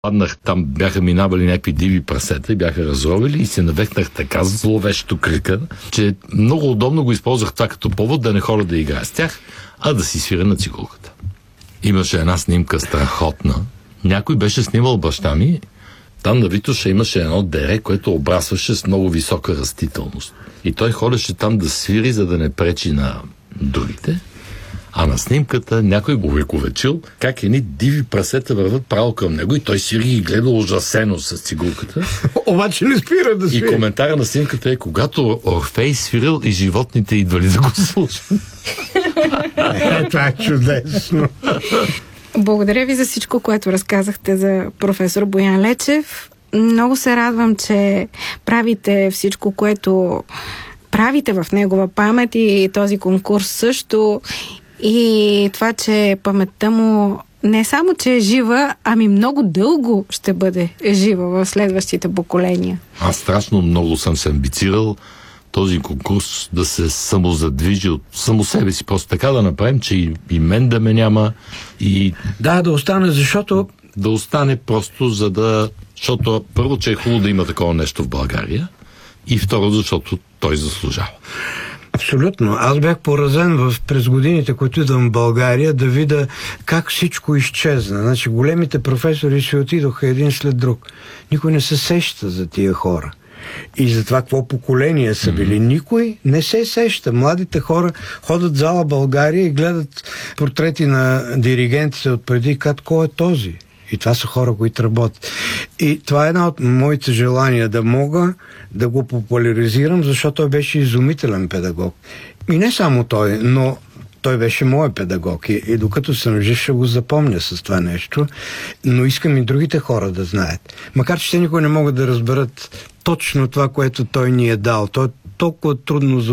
Паднах, там бяха минавали някакви диви прасета и бяха разровили и се навекнах така зловещо крика, че много удобно го използвах това като повод да не хора да играя с тях, а да си свиря на цигулката. Имаше една снимка страхотна. Някой беше снимал баща ми. Там на Витоша имаше едно дере, което обрасваше с много висока растителност. И той ходеше там да свири, за да не пречи на другите. А на снимката някой го увековечил как едни диви прасета върват право към него и той свири и гледа ужасено с цигулката. Обаче не спира да свири. И коментара на снимката е: когато Орфей свирил и животните идвали да го слушат. Това е чудесно. Благодаря ви за всичко, което разказахте за професор Боян Лечев. Много се радвам, че правите всичко, което правите в негова памет, и този конкурс също. И това, че паметта му не само, че е жива, ами много дълго ще бъде жива в следващите поколения. Аз страшно много съм се амбицирал този конкурс да се самозадвижи от само себе си. Просто така да направим, че и мен да ме няма. И да остане, защото... Да остане просто, защото първо, че е хубаво да има такова нещо в България, и второ, защото той заслужава. Абсолютно. Аз бях поразен през годините, които идвам в България, да видя как всичко изчезна. Значи големите професори си отидоха един след друг. Никой не се сеща за тия хора. И за това какво поколение са били. Никой не се сеща. Младите хора ходят в зала България и гледат портрети на диригентите отпреди и казват: кой е този? И това са хора, които работят. И това е една от моите желания, да мога да го популяризирам, защото той беше изумителен педагог. И не само той, но той беше мой педагог. И докато съм жив, ще го запомня с това нещо. Но искам и другите хора да знаят. Макар че те никой не могат да разберат точно това, което той ни е дал. То е толкова трудно за